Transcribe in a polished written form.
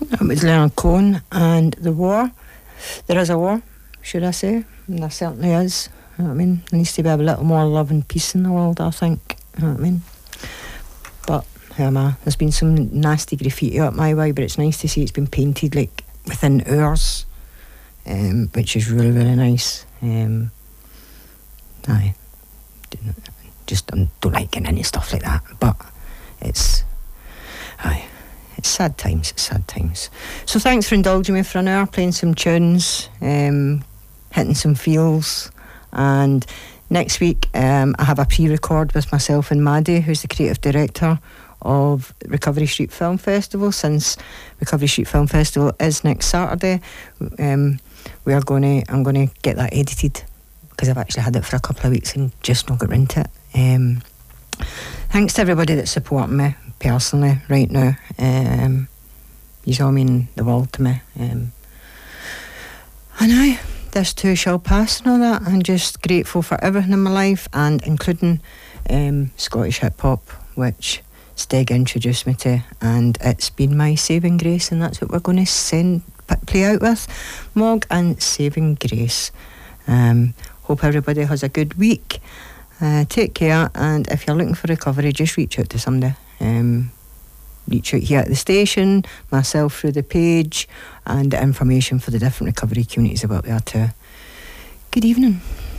It was Leonard Cohen and the war. There is a war, should I say? And there certainly is. You know what I mean? There needs to be a little more love and peace in the world, I think. You know what I mean? But there's been some nasty graffiti up my way, but it's nice to see it's been painted like within hours, which is really, really nice. I just don't like getting into stuff like that, but it's sad times. It's sad times. So thanks for indulging me for an hour, playing some tunes, hitting some feels, and next week I have a pre-record with myself and Maddie, who's the creative director of Recovery Street Film Festival. Since Recovery Street Film Festival is next Saturday, I'm going to get that edited, because I've actually had it for a couple of weeks and just not got round to it. Thanks to everybody that's supporting me personally right now. You all mean the world to me. And this too shall pass and all that. I'm just grateful for everything in my life, and including Scottish hip hop, which Steg introduced me to, and it's been my saving grace, and that's what we're going to play out with. Mog and Saving Grace. Hope everybody has a good week. Take care, and if you're looking for recovery, just reach out to somebody. Reach out here at the station, myself through the page, and the information for the different recovery communities about there too. Good evening.